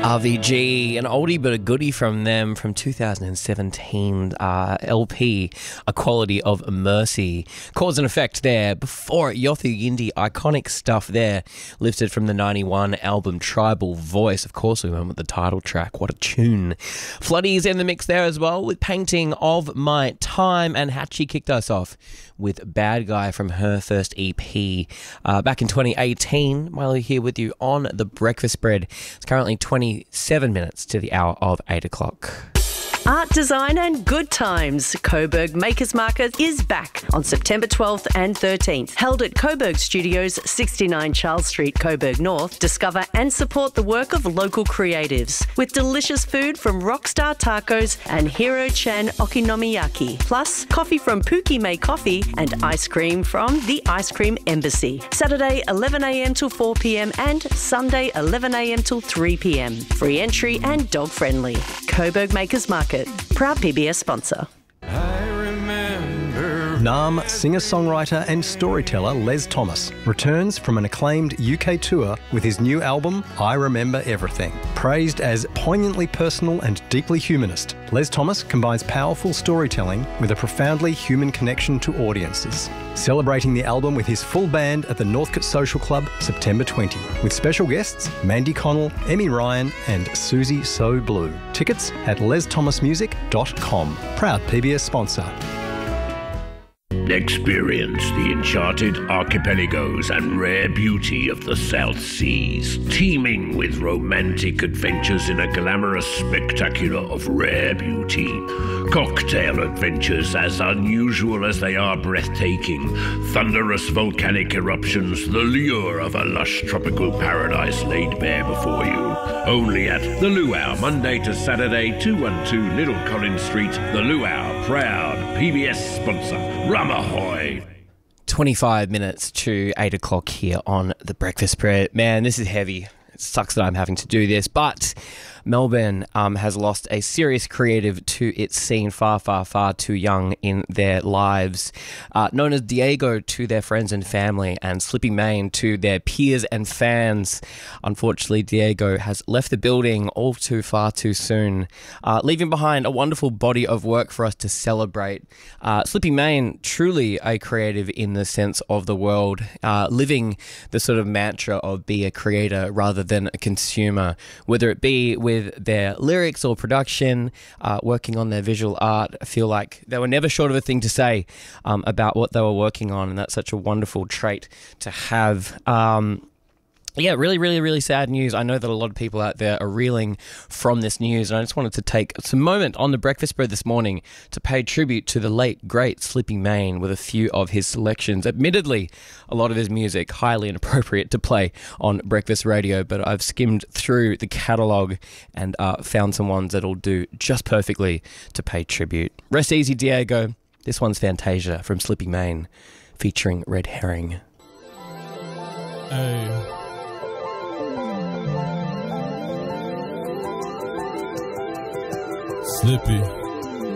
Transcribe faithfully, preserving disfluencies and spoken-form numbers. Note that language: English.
R V G, an oldie but a goodie from them from two thousand seventeen uh, L P, A Quality of Mercy. Cause and effect there. Before it, Yothu Yindi, iconic stuff there, lifted from the ninety-one album Tribal Voice. Of course, we went with the title track. What a tune. Floodie's in the mix there as well with Painting of My Time, and Hatchie kicked us off with Bad Guy from her first E P uh, back in twenty eighteen. Miley here with you on The Breakfast Spread. It's currently twenty-seven minutes to the hour of eight o'clock. Art, design and good times. Coburg Makers Market is back on September twelfth and thirteenth. Held at Coburg Studios, sixty-nine Charles Street, Coburg North. Discover and support the work of local creatives with delicious food from Rockstar Tacos and Hiro Chan Okonomiyaki. Plus, coffee from Pookie May Coffee and ice cream from the Ice Cream Embassy. Saturday eleven a m till four p m and Sunday eleven a m till three p m. Free entry and dog friendly. Coburg Makers Market. Proud P B S sponsor. I remember. Naarm singer-songwriter and storyteller Les Thomas returns from an acclaimed U K tour with his new album, I Remember Everything. Praised as poignantly personal and deeply humanist, Les Thomas combines powerful storytelling with a profoundly human connection to audiences. Celebrating the album with his full band at the Northcote Social Club, September twentieth, with special guests Mandy Connell, Emmy Ryan and Susie So Blue. Tickets at les thomas music dot com. Proud P B S sponsor. Experience the enchanted archipelagos and rare beauty of the South Seas, teeming with romantic adventures in a glamorous spectacular of rare beauty. Cocktail adventures as unusual as they are breathtaking. Thunderous volcanic eruptions, the lure of a lush tropical paradise laid bare before you. Only at The Luau, Monday to Saturday, two twelve Little Collins Street. The Luau, proud P B S sponsor. Rum ahoy! twenty-five minutes to eight o'clock here on The Breakfast Spread. Man, this is heavy. It sucks that I'm having to do this, but Melbourne um, has lost a serious creative to its scene, far, far, far too young in their lives. Uh, known as Diego to their friends and family, and Slippy Mayne to their peers and fans. Unfortunately, Diego has left the building all too far too soon, uh, leaving behind a wonderful body of work for us to celebrate. Uh, Slippy Mayne, truly a creative in the sense of the world, uh, living the sort of mantra of be a creator rather than a consumer, whether it be with with their lyrics or production, uh, working on their visual art. I feel like they were never short of a thing to say um, about what they were working on, and that's such a wonderful trait to have. Um, Yeah, really, really, really sad news. I know that a lot of people out there are reeling from this news, and I just wanted to take some moment on The Breakfast Spread this morning to pay tribute to the late, great Slippy Mayne with a few of his selections. Admittedly, a lot of his music highly inappropriate to play on breakfast radio, but I've skimmed through the catalogue and uh, found some ones that'll do just perfectly to pay tribute. Rest easy, Diego. This one's Fantasia from Slippy Mayne, featuring Red Herring. Hey. Slippy.